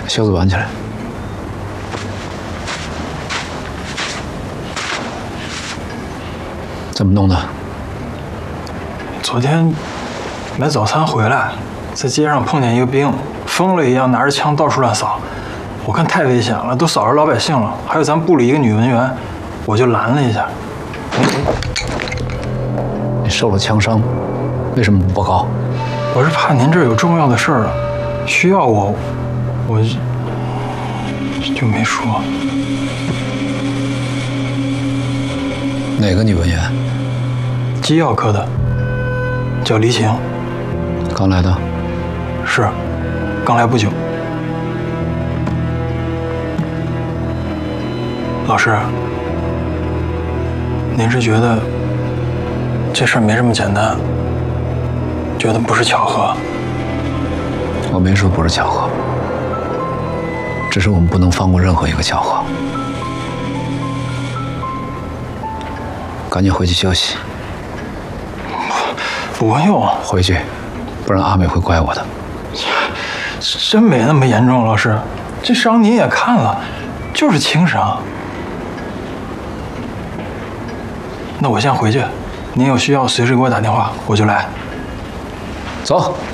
袖子挽起来。怎么弄的？ 昨天买早餐回来，在街上碰见一个兵，疯了一样拿着枪到处乱扫。我看太危险了，都扫着老百姓了。还有咱部里一个女文员，我就拦了一下。 你受了枪伤，为什么不报告？ 我是怕您这儿有重要的事儿，需要我就没说。 哪个女文员？ 机药科的，叫黎晴。 刚来的？ 是，刚来不久。老师，您是觉得这事儿没这么简单，觉得不是巧合？ 我没说不是巧合，只是我们不能放过任何一个巧合。赶紧回去休息。 不用回去，不然阿美会怪我的。 真没那么严重，老师，这伤您也看了，就是轻伤。那我先回去，您有需要随时给我打电话，我就来。 走。